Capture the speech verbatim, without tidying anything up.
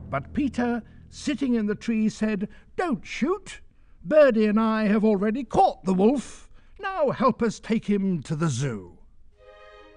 But Peter, sitting in the tree, said, "Don't shoot. Birdie and I have already caught the wolf. Now help us take him to the zoo."